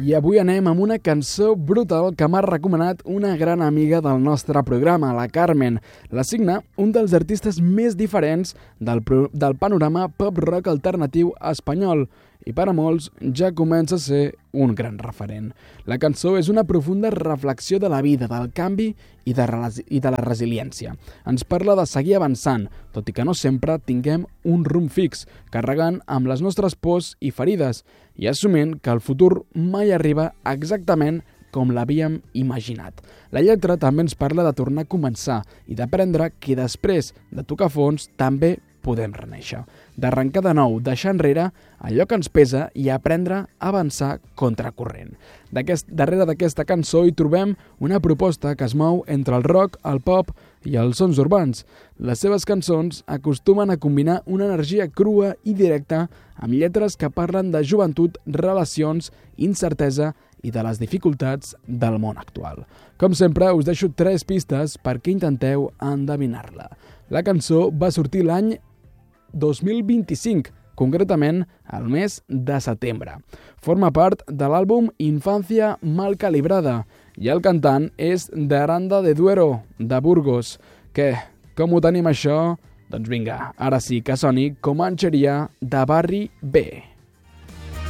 I avui anem amb una cançó brutal que m'ha recomanat una gran amiga del nostre programa, la Carmen. La signa un dels artistes més diferents del panorama pop-rock alternatiu espanyol i per a molts ja comença a ser un gran referent. La cançó és una profunda reflexió de la vida, del canvi i de la resiliència. Ens parla de seguir avançant, tot i que no sempre tinguem un rumb fix, carregant amb les nostres pors i ferides i assumint que el futur mai arriba exactament com l'havíem imaginat. La lletra també ens parla de tornar a començar i d'aprendre que després de tocar fons també podem renéixer, d'arrencar de nou, deixar enrere allò que ens pesa i aprendre a avançar contracorrent. Darrere d'aquesta cançó hi trobem una proposta que es mou entre el rock, el pop i els sons urbans. Les seves cançons acostumen a combinar una energia crua i directa amb lletres que parlen de joventut, relacions, incertesa i de les dificultats del món actual. Com sempre, us deixo 3 pistes perquè intenteu endevinar-la. La cançó va sortir l'any 2025, concretament al mes de setembre. Forma part de l'àlbum Infancia Mal Calibrada i el cantant és de Aranda de Duero, de Burgos. Què? Com ho tenim això? Doncs vinga, ara sí que soni Comanxeria de Barri B.